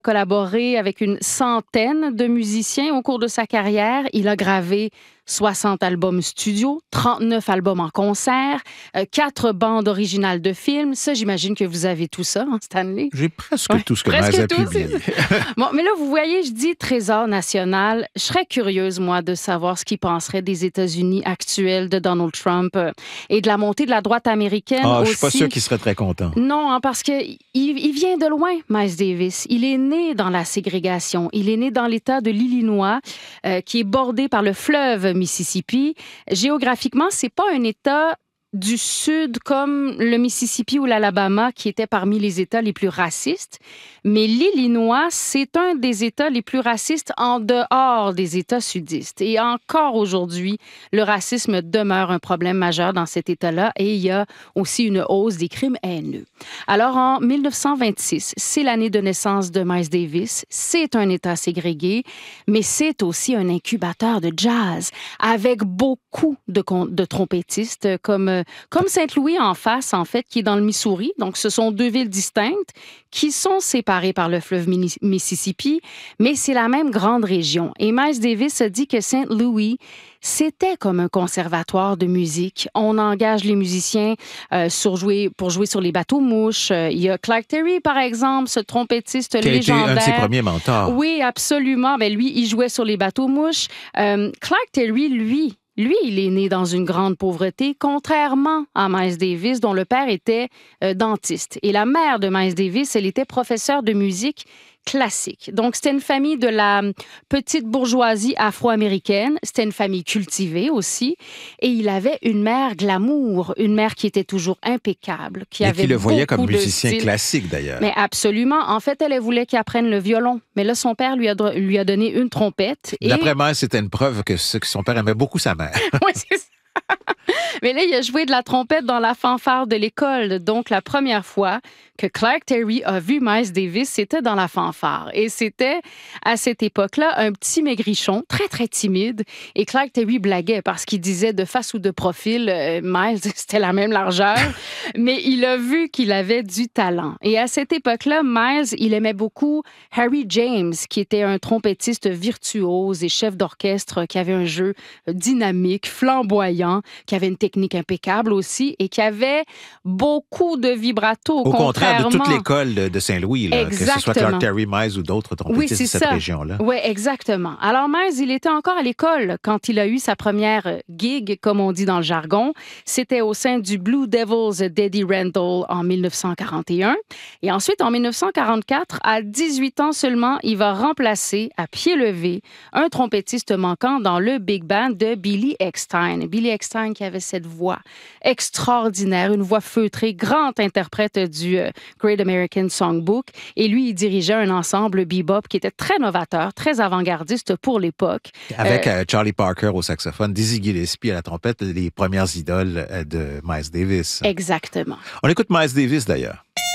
Collaboré avec une centaine de musiciens au cours de sa carrière. Il a gravé 60 albums studio, 39 albums en concert, 4 bandes originales de films. Ça, j'imagine que vous avez tout ça, hein, Stanley? J'ai presque tout ce que Miles a publié. Bon, mais là, vous voyez, je dis trésor national. Je serais curieuse, moi, de savoir ce qu'il penserait des États-Unis actuels, de Donald Trump et de la montée de la droite américaine aussi. Je suis pas sûr qu'il serait très content. Non, hein, parce qu'il vient de loin, Miles Davis. Il est né dans la ségrégation. Il est né dans l'État de l'Illinois, qui est bordé par le fleuve Mississippi. Géographiquement, c'est pas un État du Sud comme le Mississippi ou l'Alabama, qui étaient parmi les États les plus racistes. Mais l'Illinois, c'est un des États les plus racistes en dehors des États sudistes. Et encore aujourd'hui, le racisme demeure un problème majeur dans cet État-là et il y a aussi une hausse des crimes haineux. Alors, en 1926, c'est l'année de naissance de Miles Davis. C'est un État ségrégué, mais c'est aussi un incubateur de jazz avec beaucoup de trompettistes comme Saint-Louis en face, en fait, qui est dans le Missouri. Donc, ce sont deux villes distinctes qui sont séparées par le fleuve Mississippi, mais c'est la même grande région. Et Miles Davis a dit que Saint-Louis, c'était comme un conservatoire de musique. On engage les musiciens pour jouer sur les bateaux-mouches. Il y a Clark Terry, par exemple, ce trompettiste légendaire. Qui a été un de ses premiers mentors. Oui, absolument. Ben, lui, il jouait sur les bateaux-mouches. Clark Terry, lui, il est né dans une grande pauvreté, contrairement à Miles Davis, dont le père était dentiste. Et la mère de Miles Davis, elle était professeure de musique classique. Donc, c'était une famille de la petite bourgeoisie afro-américaine. C'était une famille cultivée aussi. Et il avait une mère glamour, une mère qui était toujours impeccable, qui avait le voyait comme beaucoup musicien classique, d'ailleurs. Mais absolument. En fait, elle voulait qu'il apprenne le violon. Mais là, son père lui a donné une trompette. D'après moi, c'était une preuve que son père aimait beaucoup sa mère. Oui, c'est ça. Mais là, il a joué de la trompette dans la fanfare de l'école. Donc, la première fois que Clark Terry a vu Miles Davis, c'était dans la fanfare. Et c'était, à cette époque-là, un petit maigrichon, très, très timide. Et Clark Terry blaguait parce qu'il disait de face ou de profil, Miles, c'était la même largeur. Mais il a vu qu'il avait du talent. Et à cette époque-là, Miles, il aimait beaucoup Harry James, qui était un trompettiste virtuose et chef d'orchestre qui avait un jeu dynamique, flamboyant, qui avait une technique impeccable aussi et qui avait beaucoup de vibrato. Au contraire de toute l'école de Saint-Louis, là, que ce soit Clark Terry, Miles ou d'autres trompettistes de cette région-là. Oui, exactement. Alors, Miles, il était encore à l'école quand il a eu sa première gig, comme on dit dans le jargon. C'était au sein du Blue Devils d'Eddie Randall en 1941. Et ensuite, en 1944, à 18 ans seulement, il va remplacer à pied levé un trompettiste manquant dans le big band de Billy Eckstine. Billy Eckstine qui avait cette voix extraordinaire, une voix feutrée, grand interprète du Great American Songbook. Et lui, il dirigeait un ensemble bebop qui était très novateur, très avant-gardiste pour l'époque. Avec Charlie Parker au saxophone, Dizzy Gillespie à la trompette, les premières idoles de Miles Davis. Exactement. On écoute Miles Davis, d'ailleurs.